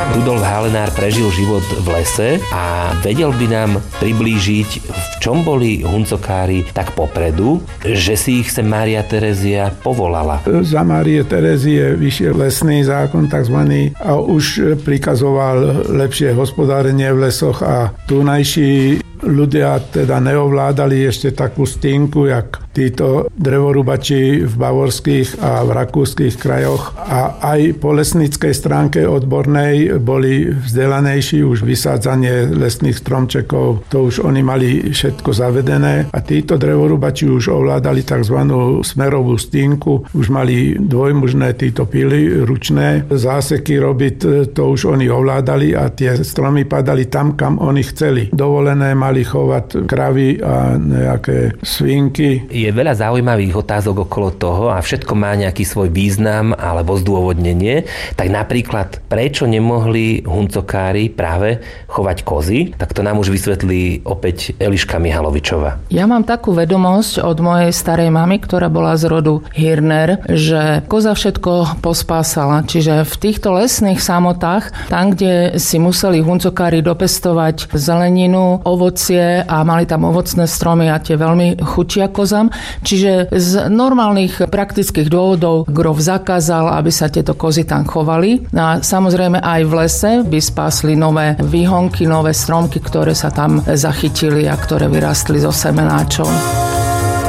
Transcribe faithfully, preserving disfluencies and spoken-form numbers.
Rudolf Halenár prežil život v lese a vedel by nám priblížiť, v čom boli huncokári tak popredu, že si ich sem Mária Terézia povolala. Za Márie Terézie vyšiel lesný zákon takzvaný a už prikazoval lepšie hospodárenie v lesoch a tunajší ľudia teda neovládali ešte takú stinku, jak títo drevorúbači v bavorských a v rakúskych krajoch. A aj po lesníckej stránke odbornej boli vzdelanejší, už vysádzanie lesných stromčekov, to už oni mali všetko zavedené. A títo drevorúbači už ovládali tzv. Smerovú stinku, už mali dvojmužné títo pily ručné. Záseky robiť, to už oni ovládali a tie stromy padali tam, kam oni chceli. Dovolené mali chovať kravy a nejaké svinky. Je veľa zaujímavých otázok okolo toho a všetko má nejaký svoj význam alebo zdôvodnenie. Tak napríklad, prečo nemohli huncokári práve chovať kozy? Tak to nám už vysvetlí opäť Eliška Mihalovičová. Ja mám takú vedomosť od mojej starej mamy, ktorá bola z rodu Hirner, že koza všetko pospásala. Čiže v týchto lesných samotách, tam, kde si museli huncokári dopestovať zeleninu, ovocie a mali tam ovocné stromy a tie veľmi chutia kozám. Čiže z normálnych praktických dôvodov grof zakázal, aby sa tieto kozy tam chovali. A samozrejme aj v lese by spásli nové výhonky, nové stromky, ktoré sa tam zachytili a ktoré vyrastli zo semenáčov.